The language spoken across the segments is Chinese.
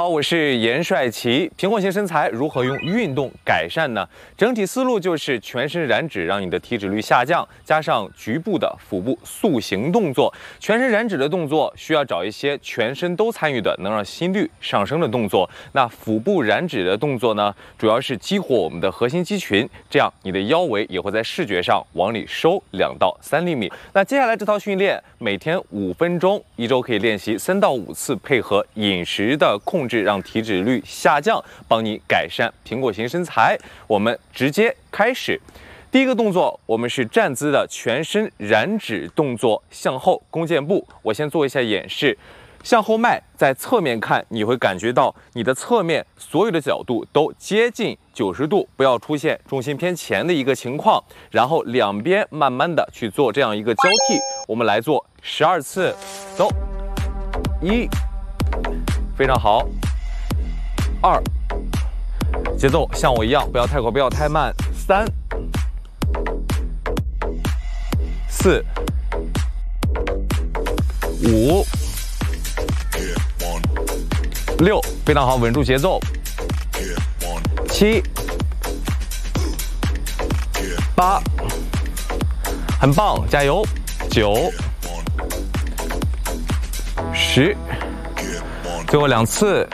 好，我是严帅奇。平衡型身材如何用运动改善呢？整体思路就是全身燃脂，让你的体脂率下降，加上局部的腹部塑形动作。全身燃脂的动作需要找一些全身都参与的，能让心率上升的动作。那腹部燃脂的动作呢，主要是激活我们的核心肌群，这样你的腰围也会在视觉上往里收2到3厘米。那接下来这套训练每天5分钟，一周可以练习3到5次，配合饮食的控制，让体脂率下降，帮你改善苹果型身材。我们直接开始。第一个动作，我们是站姿的全身燃脂动作，向后弓箭步。我先做一下演示。向后迈，在侧面看，你会感觉到你的侧面所有的角度都接近90度，不要出现重心偏前的一个情况。然后两边慢慢的去做这样一个交替，我们来做12次，走，1，非常好，2，节奏像我一样，不要太快，不要太慢，3、4、5、6，非常好，稳住节奏。7、8，很棒，加油。9、10，最后2次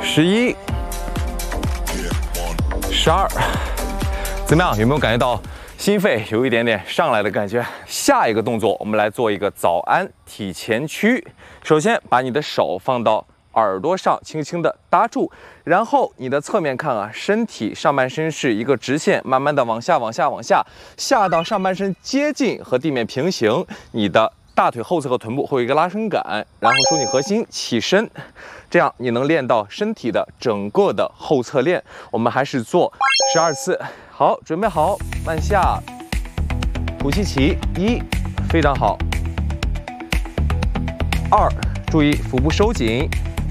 ，11、12，怎么样？有没有感觉到心肺有一点点上来的感觉？下一个动作，我们来做一个早安体前屈。首先，把你的手放到耳朵上，轻轻的搭住，然后你的侧面看啊，身体上半身是一个直线，慢慢的往下，下到上半身接近和地面平行，你的大腿后侧和臀部会有一个拉伸感，然后收紧核心，起身，这样你能练到身体的整个的后侧链。我们还是做12次。好，准备好，慢下，吐气起，1，非常好，2，注意腹部收紧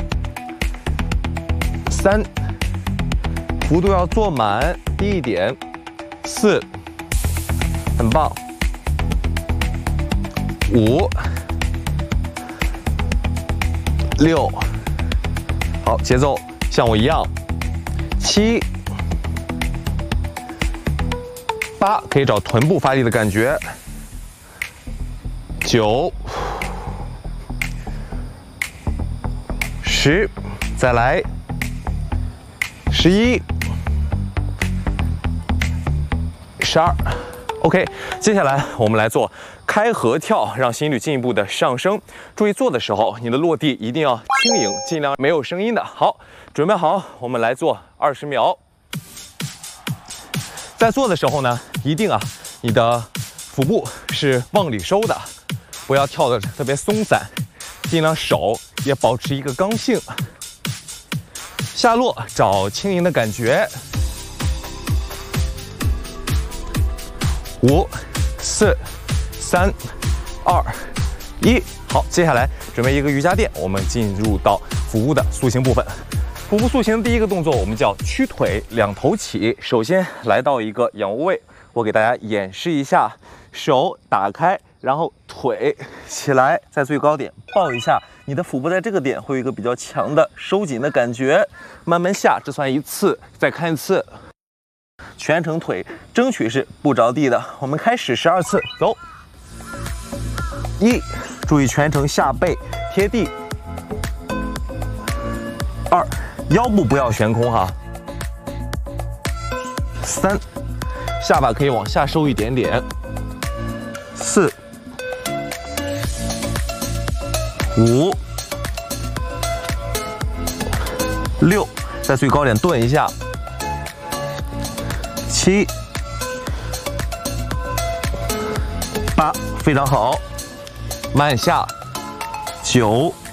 ，3，幅度要做满，低一点，4，很棒，5、6，好，节奏像我一样，7、8，可以找臀部发力的感觉，9、10，再来11、12。OK， 接下来我们来做开合跳，让心率进一步的上升。注意做的时候，你的落地一定要轻盈，尽量没有声音的。好，准备好，我们来做20秒。在做的时候呢，一定你的腹部是往里收的，不要跳得特别松散，尽量手也保持一个刚性。下落找轻盈的感觉。5、4、3、2、1，好，接下来准备一个瑜伽垫，我们进入到腹部的塑形部分。腹部塑形的第一个动作，我们叫屈腿2头起。首先来到一个仰卧位，我给大家演示一下，手打开，然后腿起来，在最高点抱一下，你的腹部在这个点会有一个比较强的收紧的感觉，慢慢下，这算1次，再看1次。全程腿争取是不着地的，我们开始12次，走。1，注意全程下背贴地。2，腰部不要悬空哈。3，下巴可以往下收一点点。4、5、6，在最高点顿一下。7、8，非常好，慢下。9、